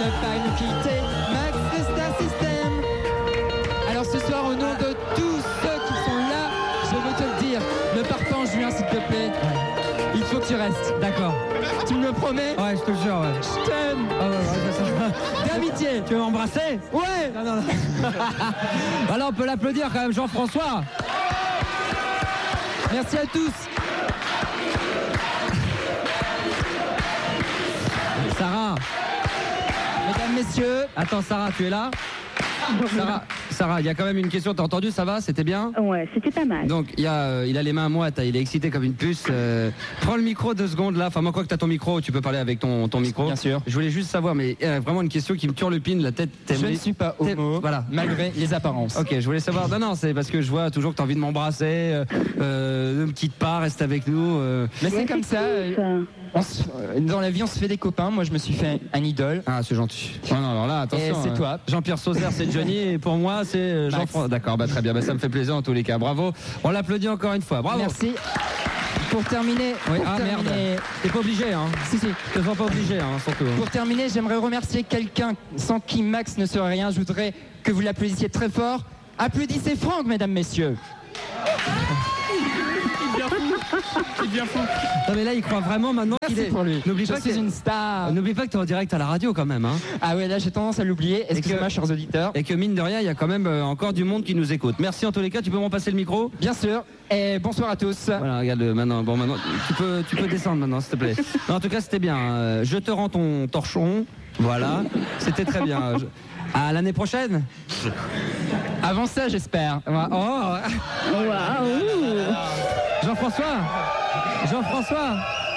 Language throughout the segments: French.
ne pas nous quitter, Max de Star System. Alors ce soir, au nom de tous ceux qui sont là, je veux te le dire, ne pars pas en juin s'il te plaît. Il faut que tu restes. D'accord. Tu me le promets? Ouais, je te le jure, ouais. Je t'aime. Ah ouais, D'amitié. Tu veux m'embrasser? Ouais. Non. Alors on peut l'applaudir quand même, Jean-François. Merci à tous. Sarah. Mesdames, messieurs. Attends, Sarah, tu es là? Sarah, il y a quand même une question, t'as entendu, ça va? C'était bien? Ouais, c'était pas mal. Donc, il a les mains moites, il est excité comme une puce. Prends le micro 2 secondes là, enfin moi quoi que t'as ton micro, tu peux parler avec ton micro. Bien sûr. Je voulais juste savoir, mais vraiment une question qui me turlupine la tête. Je ne suis pas homo, voilà. malgré les apparences. Ok, je voulais savoir, non, c'est parce que je vois toujours que t'as envie de m'embrasser, ne quitte pas, reste avec nous. Mais c'est comme ça. Dans la vie, on se fait des copains. Moi, je me suis fait un idole. Ah, c'est gentil. Non, alors là, attention. Et c'est toi. Jean-Pierre Sauzère, c'est Johnny, et pour moi, c'est Jean-François. D'accord, bah très bien, bah, ça me fait plaisir en tous les cas. Bravo. On l'applaudit encore une fois. Bravo. Merci. Pour terminer. Oui, merde. T'es pas obligé, hein. Si. Te sens pas obligé, hein, surtout. Pour terminer, j'aimerais remercier quelqu'un sans qui Max ne serait rien. Je voudrais que vous l'applaudissiez très fort. Applaudissez Franck, mesdames, messieurs. C'est bien fou. Non mais là il croit vraiment maintenant qu'il est pour lui. N'oublie pas je suis une star. N'oublie pas que t'es en direct à la radio quand même, hein. Ah ouais, là j'ai tendance à l'oublier. Excusez-moi, chers auditeurs. Et que mine de rien, il y a quand même encore du monde qui nous écoute. Merci en tous les cas. Tu peux m'en passer le micro? Bien sûr. Et bonsoir à tous. Voilà, regarde maintenant. Bon maintenant, tu peux descendre maintenant, s'il te plaît. Non, en tout cas, c'était bien. Je te rends ton torchon. Voilà, c'était très bien. À l'année prochaine. Avant ça, j'espère. Oh. Waouh. Jean-François,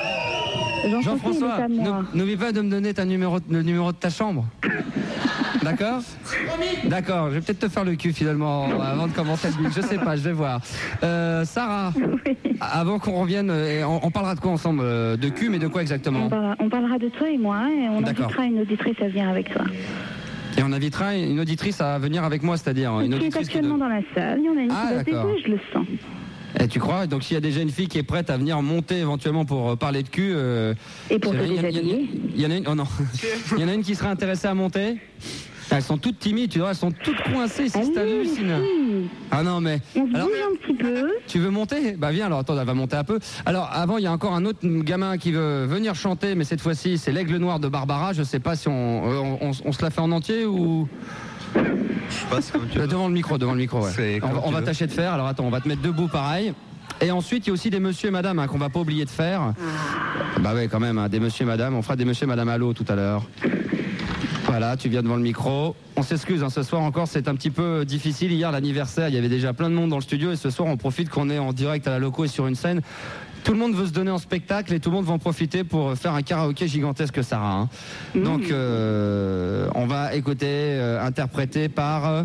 il est à moi. n'oublie pas de me donner le numéro de ta chambre. D'accord? D'accord, je vais peut-être te faire le cul finalement avant de commencer le but. Je sais pas, je vais voir. Sarah, Oui. avant qu'on revienne, on parlera de quoi ensemble? De cul, mais de quoi exactement? On parlera de toi et moi et on D'accord. invitera une auditrice à venir avec toi. Et on invitera une auditrice à venir avec moi, c'est-à-dire une Qui est auditrice actuellement dans la salle. Il y en a une qui va d'accord. s'aider, je le sens. Et tu crois? Donc s'il y a déjà une fille qui est prête à venir monter éventuellement pour parler de cul... Et pour te déshabiller. Il y en a une... Oh non. Il y en a une qui serait intéressée à monter. Elles sont toutes timides, tu vois, elles sont toutes coincées, si c'est hallucinant. Ah non mais... On se Alors, bouge un petit peu. tu veux monter? Bah viens, alors attends, elle va monter un peu. Alors avant, il y a encore un autre gamin qui veut venir chanter, mais cette fois-ci, c'est l'Aigle Noir de Barbara. Je sais pas si on se la fait en entier ou... Je passe comme tu veux. Devant le micro, ouais. C'est comme On tu va veux. tâcher de faire. Alors attends, on va te mettre debout pareil. Et ensuite, il y a aussi des monsieur et madame qu'on va pas oublier de faire. Bah ouais, quand même, hein, des monsieur et madame. On fera des monsieur et madame à l'eau tout à l'heure. Voilà, tu viens devant le micro. On s'excuse, hein, ce soir encore, c'est un petit peu difficile. Hier, l'anniversaire, il y avait déjà plein de monde dans le studio. Et ce soir, on profite qu'on est en direct à la loco et sur une scène. Tout le monde veut se donner en spectacle et tout le monde va en profiter pour faire un karaoké gigantesque, Sarah. Hein. Donc, on va écouter, interprété par...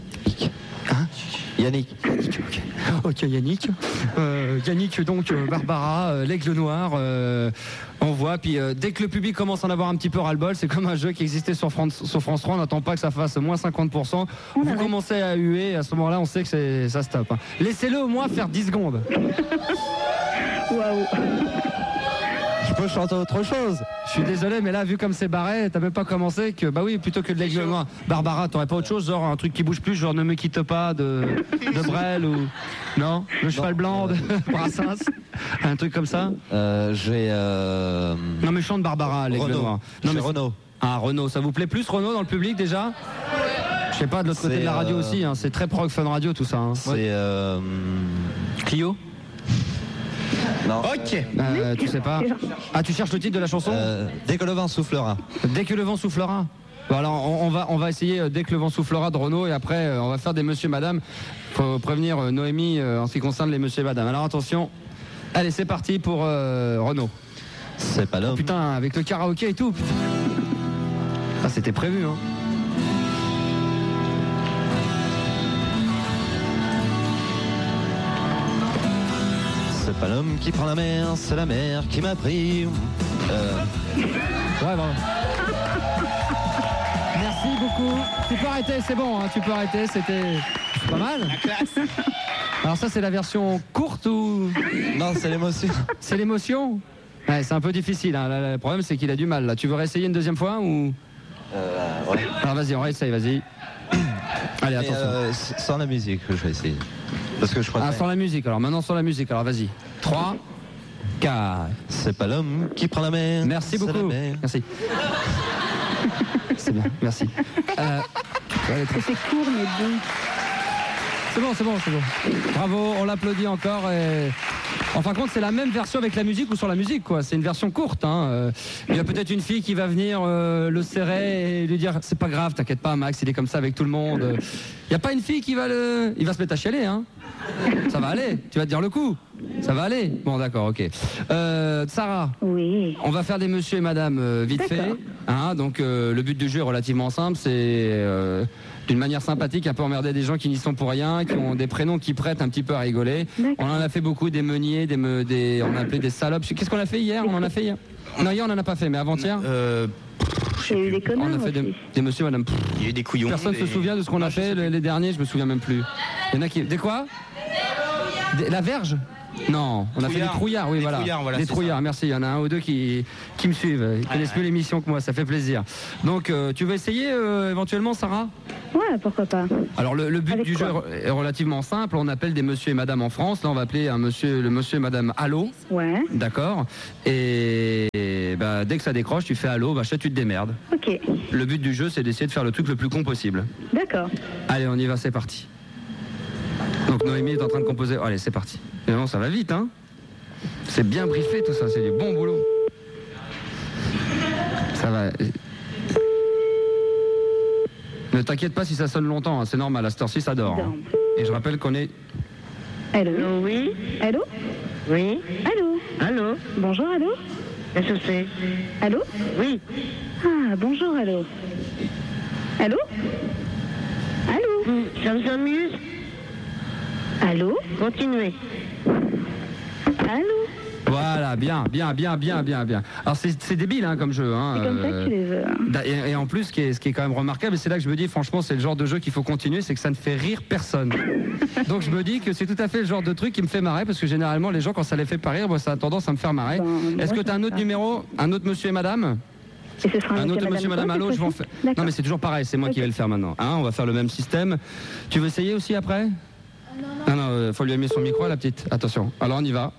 Yannick. Ok, Yannick. Yannick, donc, Barbara, l'Aigle Noir. On voit, puis dès que le public commence à en avoir un petit peu ras-le-bol, c'est comme un jeu qui existait sur France 3, on n'attend pas que ça fasse moins 50%. Vous commencez à huer, et à ce moment-là, on sait que ça stoppe. Hein. Laissez-le au moins faire 10 secondes. Waouh. Je peux chanter autre chose. Je suis désolé, mais là, vu comme c'est barré, t'as même pas commencé que, bah oui, plutôt que de l'Aigle Noir. Barbara, t'aurais pas autre chose, genre un truc qui bouge plus, genre Ne me quitte pas de Brel ou. Non? Le cheval blanc de Brassens? Un truc comme ça? J'ai. Non, mais chante Barbara, l'Aigle Renaud. Noir. Non, J'ai mais Renaud. Ah, Renaud, ça vous plaît plus, Renaud, dans le public déjà? Je sais pas, de l'autre côté de la radio aussi, hein, c'est très prog fun radio tout ça. Hein. C'est. Clio? Non. Ok. Tu sais pas. Ah, tu cherches le titre de la chanson? Dès que le vent soufflera. Dès que le vent soufflera. Bon, alors on va essayer Dès que le vent soufflera de Renaud et après on va faire des monsieur madame. Faut prévenir Noémie en ce qui concerne les monsieur et madame. Alors attention. Allez, c'est parti pour Renaud. C'est pas l'homme. Putain, avec le karaoké et tout. Putain. Ah, c'était prévu, hein. C'est pas l'homme qui prend la mer, c'est la mer qui m'a pris. Ouais, bon. Merci beaucoup. Tu peux arrêter, c'est bon, hein, tu peux arrêter, c'était pas mal. Alors ça, c'est la version courte ou... Non, c'est l'émotion. C'est l'émotion? Ouais, c'est un peu difficile, hein. Là, le problème, c'est qu'il a du mal, là. Tu veux réessayer une deuxième fois ou... Ouais. Alors vas-y, on réessaye, vas-y. Allez, Mais, attention. sans la musique, je vais essayer. Parce que je crois Ah, que sans la musique, alors maintenant sans la musique, alors vas-y. 3, 4. c'est pas l'homme qui prend la mer. Merci c'est beaucoup. la mer. Merci. C'est bien, merci. C'est court, mais bon. C'est bon. Bravo, on l'applaudit encore. Et... En fin de compte, c'est la même version avec la musique ou sans la musique, quoi. C'est une version courte. Hein. Il y a peut-être une fille qui va venir le serrer et lui dire c'est pas grave, t'inquiète pas, Max, il est comme ça avec tout le monde. Il n'y a pas une fille qui va il va se mettre à chialer, hein. Ça va aller. Tu vas te dire le coup. Ça va aller. Bon, d'accord, ok. Sarah. Oui. On va faire des monsieur et madame vite fait. Hein, donc le but du jeu est relativement simple, c'est d'une manière sympathique, un peu emmerder des gens qui n'y sont pour rien, qui ont des prénoms qui prêtent un petit peu à rigoler. On en a fait beaucoup, des meuniers, on a appelé des salopes. Qu'est-ce qu'on a fait hier? On en a fait hier? Non, hier on en a pas fait, mais avant-hier Il y a eu des connards on a fait aussi. des monsieur, madame. Il y a eu des couillons. Personne se souvient de ce qu'on a fait les derniers, je me souviens même plus. Il y en a qui... Des quoi? La verge? Non, on a fait des trouillards, oui, voilà. Des trouillards, merci. Il y en a un ou deux qui me suivent. Ils connaissent mieux l'émission que moi, ça fait plaisir. Donc, tu veux essayer éventuellement, Sarah? Ouais, pourquoi pas. Alors, le but Avec du jeu est relativement simple. On appelle des monsieur et madame en France. Là, on va appeler le monsieur et madame Allô. Ouais. D'accord. Et bah, dès que ça décroche, tu fais Allô, bah, tu te démerdes. Ok. Le but du jeu, c'est d'essayer de faire le truc le plus con possible. D'accord. Allez, on y va, c'est parti. Donc Noémie est en train de composer. Allez, c'est parti. Et non, ça va vite, hein. C'est bien briefé tout ça, c'est du bon boulot. Ça va. Ne t'inquiète pas si ça sonne longtemps, hein, c'est normal, à cette heure-ci ça dort. Hein. Et je rappelle qu'on est... Allô? Oui. Allô? Oui. Allô? Allô? Bonjour, allô? Qu'est-ce que c'est? Allô? Oui. Ah, bonjour, allô? Allô? Allô? Ça vous amuse? Allô? Continuez. Allô? Voilà, bien. Alors c'est débile hein, comme jeu. Hein, C'est comme ça que tu les veux. Et en plus, ce qui est quand même remarquable, et c'est là que je me dis, franchement, c'est le genre de jeu qu'il faut continuer, c'est que ça ne fait rire personne. Donc je me dis que c'est tout à fait le genre de truc qui me fait marrer, parce que généralement, les gens, quand ça les fait pas rire, ça a tendance à me faire marrer. Est-ce que tu as un autre numéro, un autre monsieur et madame? Et ce sera un autre monsieur et madame Allô, je vais en faire. Non mais c'est toujours pareil, c'est moi qui vais le faire maintenant. Hein, on va faire le même système. Tu veux essayer aussi après? Non, faut lui allumer son micro, la petite. Attention. Alors on y va.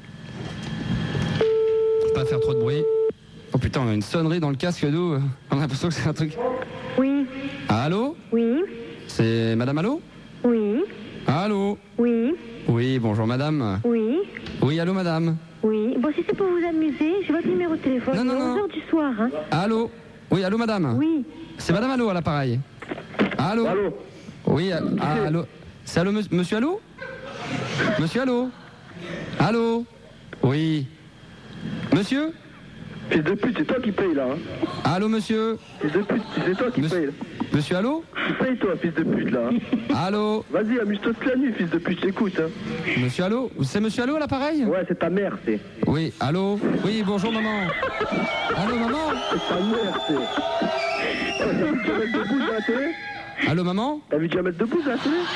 Pas faire trop de bruit. Oh putain, on a une sonnerie dans le casque, nous. On a l'impression que c'est un truc. Oui. Allô? Oui. C'est madame Allô? Oui. Allô? Oui. Oui, bonjour madame. Oui. Oui, allô madame. Oui. Bon, si c'est pour vous amuser, j'ai votre numéro de téléphone. Non. 11h du soir, hein. Allô? Oui, allô madame. Oui. C'est madame Allô à l'appareil. Allô? Allô? Oui, allô? C'est allô, monsieur Allô? Monsieur Allô? Allô? Oui. Monsieur? Fils de pute, c'est toi qui paye là. Hein. Allô, monsieur? Fils de pute, c'est toi qui paye là. Monsieur Allô? Tu payes toi, fils de pute là. Hein. Allô? Vas-y, amuse-toi toute la nuit, fils de pute, j'écoute. Hein. Monsieur Allô? C'est monsieur Allô à l'appareil? Ouais, c'est ta mère, c'est. Oui, allô? Oui, bonjour maman. Allô, maman? C'est ta mère, c'est. T'as vu Jamel Debbouze à la télé? Allô, maman? T'as vu Jamel Debbouze à la télé?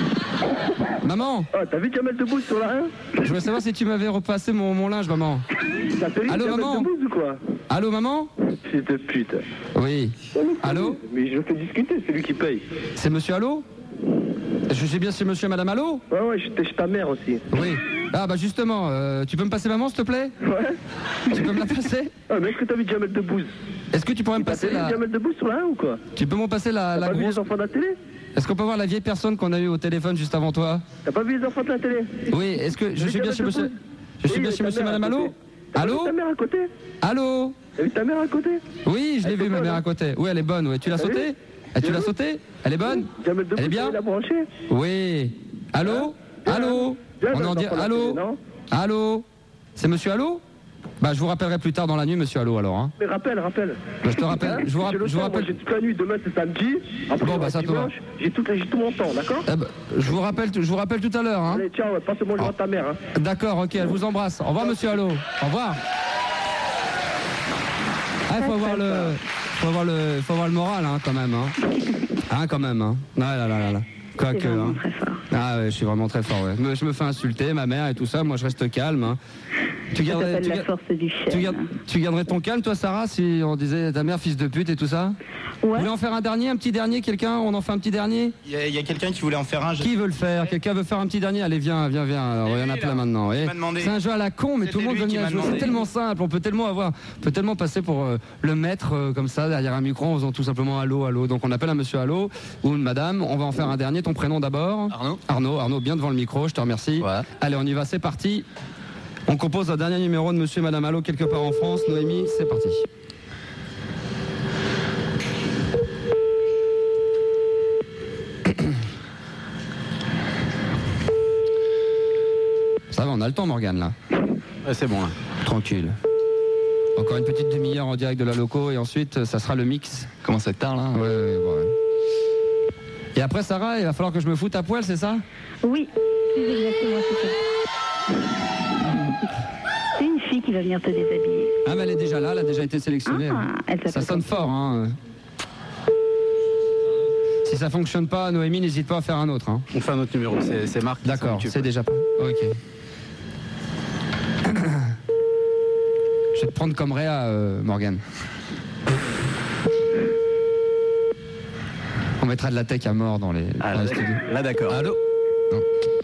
Maman? Ah, t'as vu Jamel Debbouze sur la 1? Je voulais savoir si tu m'avais repassé mon linge, maman. T'as fait Allô, Jamel maman? Debbouze ou quoi? Allô, maman? Fils de pute. Oui. Allô? Mais je fais discuter, c'est lui qui paye. C'est monsieur Allô? Je suis bien chez monsieur et madame Allô? Ouais, j'étais chez ta mère aussi. Oui. Ah bah justement, tu peux me passer maman s'il te plaît? Ouais. Tu peux me la passer? Ah, mais est-ce que t'as vu Jamel Debbouze? Est-ce que tu pourrais me passer T'as la... vu Jamel Debbouze sur la 1 ou quoi? Tu peux m'en passer la T'as pas vu grosse... les enfants de la télé? Est-ce qu'on peut voir la vieille personne qu'on a eue au téléphone juste avant toi? T'as pas vu les enfants de la télé? Oui, est-ce que je suis bien chez monsieur... Je suis bien chez monsieur et madame Allô? Allô? Ta mère à côté? Allô? T'as vu ta mère à côté? Oui, je l'ai vu ma mère à côté. Oui, elle est bonne, oui. Tu l'as sautée? Tu l'as sautée? Elle est bonne? Elle est bien? Elle a branché? Oui. Allô? Allô? On en dit allô? Allô? C'est monsieur Allô? Bah je vous rappellerai plus tard dans la nuit monsieur Allô alors hein. Mais rappelle. Bah, je te rappelle, je vous rappelle. J'ai toute la nuit, demain c'est samedi. Après bon bah ça te va. J'ai tout mon temps, d'accord? Je vous rappelle tout à l'heure hein. Allez ciao, passe le bonjour à ta mère hein. D'accord, ok, elle vous embrasse. Au revoir monsieur Allô. Au revoir. Ah, faut avoir le moral hein quand même hein. Hein quand même hein. Ah là. Quoique hein. Très fort. Ah ouais, je suis vraiment très fort ouais. Je me fais insulter, ma mère et tout ça, moi je reste calme hein. Tu Ça garderais, s'appelle la force du chêne. tu garderais ton calme, toi, Sarah, si on disait ta mère, fils de pute et tout ça? Vous Ouais. voulez en faire un dernier, un petit dernier, quelqu'un? On en fait un petit dernier? Il y a quelqu'un qui voulait en faire un. Qui veut le faire? Quelqu'un veut faire un petit dernier? Allez, viens. Alors, il y en a plein maintenant. Oui. C'est un jeu à la con, mais tout le monde veut venir jouer. C'est tellement simple. On peut tellement passer pour le maître comme ça derrière un micro en faisant tout simplement allô. Donc on appelle un monsieur allô ou une madame. On va en faire un dernier. Ton prénom d'abord? Arnaud, bien devant le micro. Je te remercie. Ouais. Allez, on y va. C'est parti. On compose un dernier numéro de monsieur et madame allô quelque part en France. Noémie, c'est parti. Ça va, on a le temps, Morgane, là. Ouais, c'est bon, là. Tranquille. Encore une petite demi-heure en direct de la loco et ensuite, ça sera le mix. Comment ça tard, là? Ouais. Et après, Sarah, il va falloir que je me foute à poil, c'est ça? Oui, c'est exactement ça. C'est une fille qui va venir te déshabiller. Ah, mais elle est déjà là, elle a déjà été sélectionnée. Ça sonne fort, hein. Si ça fonctionne pas, Noémie, n'hésite pas à faire un autre. Hein. On fait un autre numéro, c'est Marc. D'accord, c'est déjà pas. Ok. Je vais te prendre comme Réa, Morgane. On mettra de la tech à mort dans les studios. Là, d'accord. Allô? Non.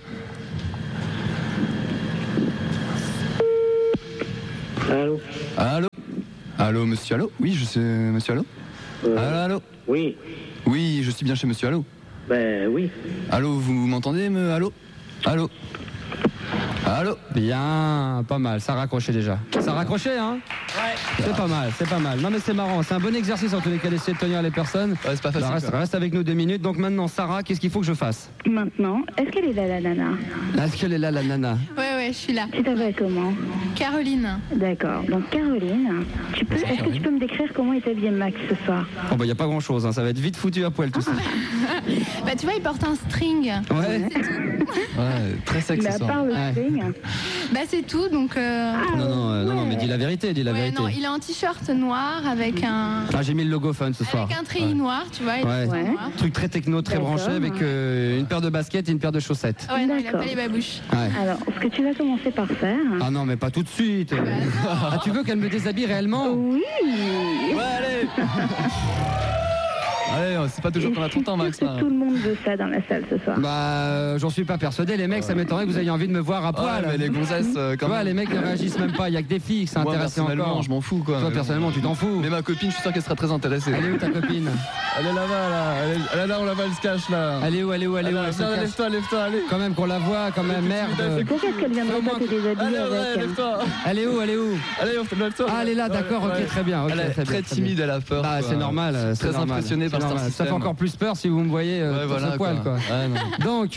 Allô, monsieur Allô? Oui, je suis monsieur Allô? Allô? Oui. Oui, je suis bien chez monsieur Allô. Ben oui. Allô, vous m'entendez, Allô? Allô? Bien, pas mal, ça raccrochait déjà. Ça raccrochait, hein? Ouais. C'est pas mal. Non mais c'est marrant, c'est un bon exercice en tous les cas d'essayer de tenir les personnes. Ouais, c'est pas facile. Reste avec nous 2 minutes. Donc maintenant, Sarah, qu'est-ce qu'il faut que je fasse? Maintenant, est-ce qu'elle est là, la nana? Est-ce qu'elle est là, la nana? Ouais, je suis là. Tu t'appelles comment? Caroline. D'accord. Donc Caroline, est-ce que tu peux me décrire comment est habillé Max ce soir? Oh bah y a pas grand-chose, hein. Ça va être vite foutu à poil tout ça. Bah tu vois, il porte un string. Ouais. Ouais, très sexy. Mais à part le string. Bah c'est tout, donc... Non, mais dis la vérité, vérité. Non, il est en t-shirt noir avec un... Ah, j'ai mis le logo fun ce soir. Avec un treillis noir, tu vois. Noir. Truc très techno, très branché avec une paire de baskets et une paire de chaussettes. Ouais, non, il a pas les babouches. Ouais. Alors, ce que tu vas commencer par faire... Ah non, mais pas tout de suite. Ah, tu veux qu'elle me déshabille réellement? Oui. Ouais, allez. Allez, c'est pas toujours qu'on a 30 ans, Max. Là. Tout le monde veut ça dans la salle ce soir. Bah, j'en suis pas persuadé. Les mecs, ça m'étonnerait que vous ayez envie de me voir à poil. Mais les gonzesses, quand même. Les mecs ne réagissent même pas. Il y a que des filles qui sont intéressées encore. Je m'en fous, quoi. Toi, personnellement, tu t'en fous. Mais ma copine, je suis sûr qu'elle sera très intéressée. Elle est où ta copine? Elle est là-bas, là. Elle est là où là-bas, elle se cache, là. Elle est où? Lève-toi, allez. Quand même qu'on la voit, quand même, merde. Pourquoi est-ce qu'elle viendrait pas te déshabiller avec? Lève-toi. Elle est où? Allez, lève-toi. Ah, elle est là, d'accord, ok, très bien. Elle est très timide, elle a peur. Ah, c'est normal. Très impressionnée par Star System. Ça fait encore plus peur si vous me voyez ce poil, quoi. Donc,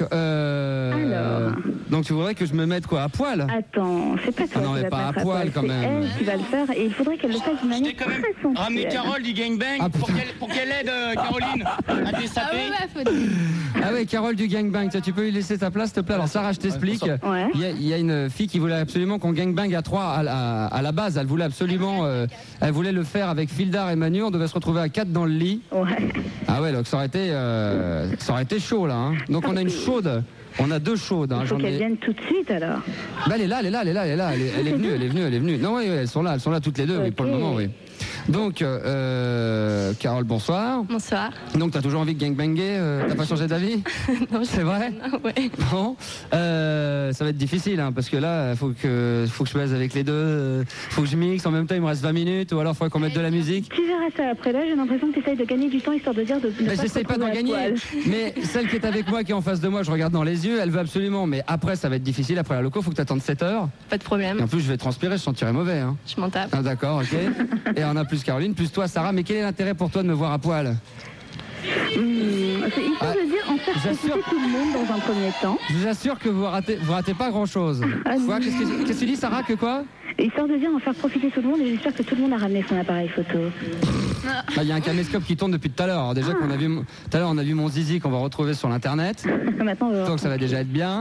donc tu voudrais que je me mette quoi, à poil? Attends, c'est pas toi qui vas pas à te mettre poil quand même. C'est elle qui va le faire et il faudrait qu'elle le fasse d'une manière très sensuelle. Ramener Carole du gangbang pour qu'elle aide Caroline à dessaper. Ah ouais, Carole du gangbang, tu peux lui laisser ta place, s'il te plaît. Alors Sarah, je t'explique. Ouais. Il y a une fille qui voulait absolument qu'on gangbang à 3 à la base. Elle voulait absolument, elle voulait le faire avec Fildar et Manu. On devait se retrouver à 4 dans le lit. Ouais. Ah ouais, donc ça aurait été chaud là. Hein. Donc on a une chaude. On a 2 chaudes. Hein. Il faut qu'elle vienne tout de suite alors. Bah, elle est là. Elle est venue. Non, oui, elles sont là toutes les deux, oui, pour le moment, oui. Donc, Carole, bonsoir. Bonsoir. Donc, t'as toujours envie de gangbanger, t'as pas changé d'avis? Non, c'est vrai? Ouais. Bon, ça va être difficile, hein, parce que là, faut que je baise avec les deux, faut que je mixe, en même temps, il me reste 20 minutes, ou alors faut qu'on mette de la musique. Tu verras ça après, là, j'ai l'impression que tu essayes de gagner du temps, histoire de dire de mais j'essaye pas d'en gagner, mais celle qui est avec moi, qui est en face de moi, je regarde dans les yeux, elle veut absolument, mais après, ça va être difficile, après la loco, faut que t'attendes 7 heures. Pas de problème. Et en plus, je vais transpirer, je sentirai mauvais, hein. Je m'en tape. Ah, d'accord, ok. Et on a plus Caroline, plus toi, Sarah, mais quel est l'intérêt pour toi de me voir à poil? C'est histoire de dire en faire profiter tout le monde dans un premier temps. Je vous assure que vous ratez pas grand chose. Qu'est-ce que tu dis, Sarah, que quoi? Histoire de dire en faire profiter tout le monde, et j'espère que tout le monde a ramené son appareil photo. Il y a un caméscope qui tourne depuis tout à l'heure. Alors déjà qu'on a vu tout à l'heure, on a vu mon zizi qu'on va retrouver sur l'internet. Maintenant, donc ça va déjà être bien.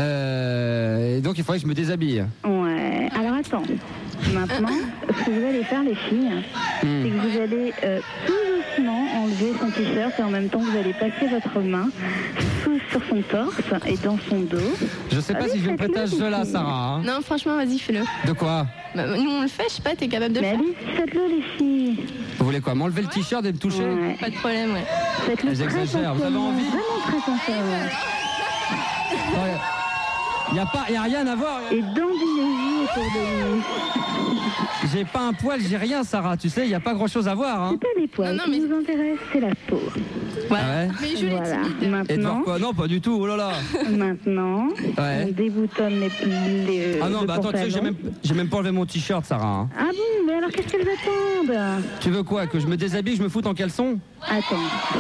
Et donc il faudrait que je me déshabille. Ouais. Alors attends. Maintenant, ce que vous allez faire, les filles, c'est que vous allez tout doucement enlever son t-shirt et en même temps vous allez passer votre main sous sur son torse et dans son dos. Je sais pas Allez, si je vais me prêter à ce faites-le, jeu-là, les filles. Sarah. hein. Non, franchement, vas-y, fais-le. De quoi? Bah, nous, on le fait, je sais pas, t'es capable de le Mais faire? allez, faites-le les filles. Vous voulez quoi? M'enlever le t-shirt et me toucher? Ouais. Pas de problème, ouais. Faites-le Elles très exagèrent, vous avez sensuellement, envie? vraiment très sensuellement. Il y a rien à voir. Et dandinez-vous autour de lui. J'ai pas un poil, j'ai rien, Sarah. Tu sais, il y a pas grand-chose à voir. Hein. C'est pas les poils Non, non, qui mais- nous intéressent, c'est la peau. Voilà. Ah ouais Mais je l'ai Voilà. timide. Et de voir Maintenant, quoi? Non, pas du tout. Oh là là. maintenant, Ouais. on déboutonne les Ah non, le bah attends, tu sais que pantalon. j'ai même pas enlevé mon t-shirt, Sarah. hein. Ah bon, mais alors qu'est-ce qu'elles attendent? Tu veux quoi? Que je me déshabille, je me foute en caleçon? Attends,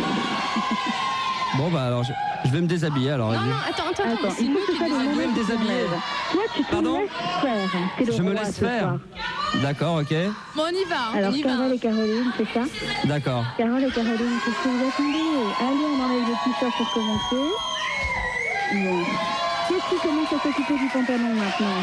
Bon, bah alors, je vais me déshabiller alors. Non, vas-y. non, attends, attends, c'est il nous faut que qui ça déshabillons. vous pouvez me les déshabiller. Toi, tu te Pardon laisses faire. T'es le Je me roi laisse ce faire. soir. D'accord, ok. Bon, on y va, Alors, on y va. Carole et Caroline, c'est ça? D'accord. Carole et Caroline, qu'est-ce que vous attendez? Allez, on enlève le t-shirt pour commencer. Bon. Qui commence à s'occuper du pantalon maintenant?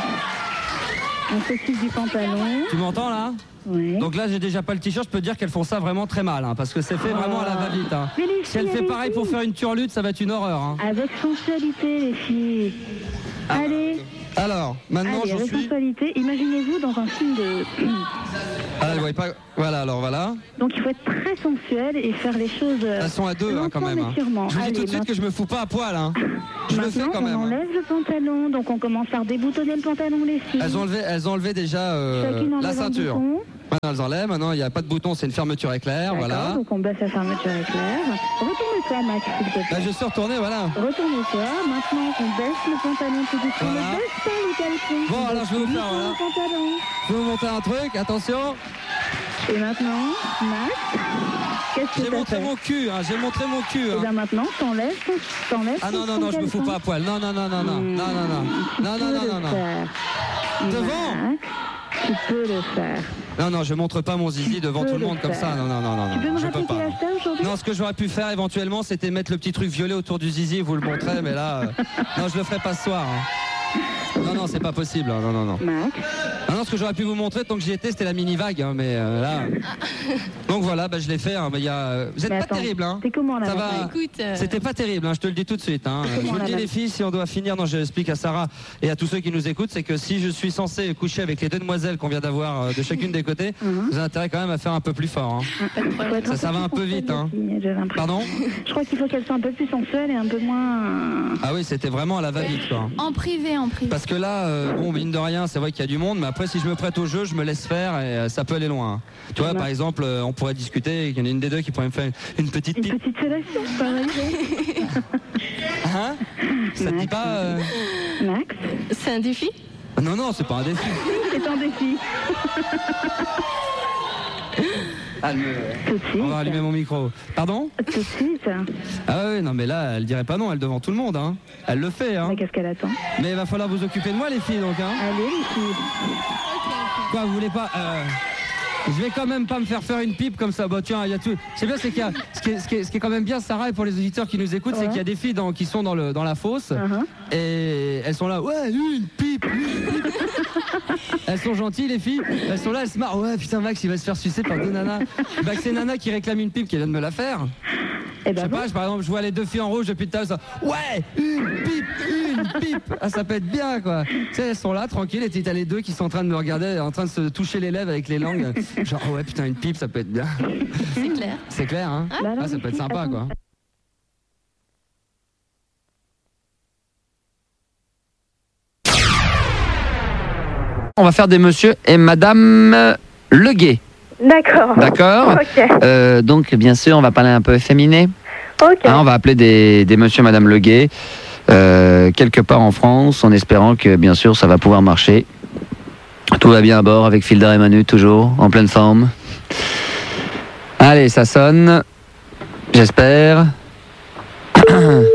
On s'occupe du pantalon. Tu m'entends là? Oui. Donc là, j'ai déjà pas le t-shirt. Je peux te dire qu'elles font ça vraiment très mal, hein, parce que c'est fait vraiment à la va-vite. hein. Mais les Si elle filles, fait pareil allez-y. pour faire une turlute, ça va être une horreur. hein. Avec sensualité, les filles. Allez, Alors, maintenant, allez, j'en avec suis. sensualité. Imaginez-vous dans un film de... Ah, elle voyait pas. Voilà, alors voilà. Donc il faut être très sensuel et faire les choses... Elles sont à deux, hein, quand lentement même. mais hein. sûrement. Je vous dis tout de Allez, suite que je me fous pas à poil. Hein. Je le fais maintenant, quand même. on hein. enlève le pantalon. Donc on commence par déboutonner le pantalon, les filles. Elles ont enlevé déjà Chacune la enlève un ceinture. bouton. Maintenant, elles enlèvent. Maintenant, il n'y a pas de bouton, c'est une fermeture éclair. D'accord, Voilà. donc on baisse la fermeture éclair. Retourne-toi, Max, s'il te plaît. Là, je suis retourné, voilà. Retourne-toi. Maintenant, on baisse le pantalon tout doucement. Voilà. Ne baisse pas le caleçon. Bon, alors, je vais vous faire, Doucement voilà. le pantalon. Je vais vous montrer un truc. Attention. Et maintenant, Max, qu'est-ce que J'ai t'as montré fait? mon cul. Hein. J'ai montré mon cul. Et hein. bien maintenant, t'enlèves Ah non, non, ton non, je me fous caleçon. pas à poil. Non, non, non, non, non. Non, non, non. Non, non, non, non, non. Devant. Max, tu peux le faire. Non, non, je montre pas mon zizi devant peux tout le le monde comme ça. faire. Non, non, non, non. Tu peux me je peux rappeler pas. quel âge t'as aujourd'hui? Non, ce que j'aurais pu faire éventuellement, c'était mettre le petit truc violet autour du zizi et vous le montrer, mais là, non, je le ferai pas ce soir. hein. Non, non, c'est pas possible. hein. Non, non, non. Max, Ah non, ce que j'aurais pu vous montrer tant que j'y étais, c'était la mini vague, hein, mais là. Donc voilà, bah, je l'ai fait. hein, mais il y a... Vous êtes mais pas attends, terrible, hein. t'es comment là Ça maintenant? va. Écoute, C'était pas terrible, hein, je te le dis tout de suite. Hein. Je vous le dis la les même. filles, si on doit finir, non, je l'explique à Sarah et à tous ceux qui nous écoutent, c'est que si je suis censé coucher avec les deux demoiselles qu'on vient d'avoir de chacune des côtés, vous avez intérêt quand même à faire un peu plus fort. hein. Faut être Ça peu va un plus peu vite, sensuelle, hein. les filles, j'ai l'impression. Pardon? Je crois qu'il faut qu'elle soit un peu plus sensuelle et un peu moins... Ah oui, c'était vraiment à la va-vite, quoi. en privé, en privé. Parce que là, bon, mine de rien, c'est vrai qu'il y a du monde, mais après, si je me prête au jeu, je me laisse faire et ça peut aller loin. Tu vois, par exemple, on pourrait discuter, il y en a une des deux qui pourrait me faire une petite Une pipe. petite fellation, par exemple. Hein? Ça te dit pas Max, C'est un défi? Non, non, c'est pas un défi. c'est un défi. Tout de suite. On va rallumer mon micro. Pardon? Tout de suite. Ah oui, non, mais là, elle dirait pas non, elle devant tout le monde. Hein. Elle le fait. Hein. Mais qu'est-ce qu'elle attend? Mais il va falloir vous occuper de moi, les filles, donc. Hein. Allez, les filles. Quoi, vous voulez pas Je vais quand même pas me faire une pipe comme ça. Bah tiens, il y a tout. C'est bien, c'est qu'il y a. Ce qui est quand même bien, Sarah, et pour les auditeurs qui nous écoutent, c'est Ouais. qu'il y a des filles qui sont dans la fosse et elles sont là. Ouais, une pipe. Elles sont gentilles, les filles. Elles sont là, elles se marrent. Ouais, putain, Max, il va se faire sucer par deux nanas. Bah, c'est Nana qui réclame une pipe qui vient de me la faire. Eh Je ben sais bon. pas, par exemple, je vois les deux filles en rouge depuis tout à l'heure. Ça, ouais, une pipe. Ah, ça peut être bien, quoi. Tu sais, elles sont là, tranquilles, et t'as les deux qui sont en train de me regarder, en train de se toucher les lèvres avec les langues. Genre, oh ouais, putain, une pipe, ça peut être bien. C'est clair. C'est clair, hein? Bah alors, Ah, ça les peut être filles, sympa, attends. quoi. On va faire des monsieur et madame Leguet. D'accord. D'accord. Ok. Donc, bien sûr, on va parler un peu efféminé. Ok. Hein, on va appeler des monsieur et madame Leguet quelque part en France, en espérant que, bien sûr, ça va pouvoir marcher. Tout va bien à bord, avec Filder et Manu, toujours, en pleine forme. Allez, ça sonne. J'espère.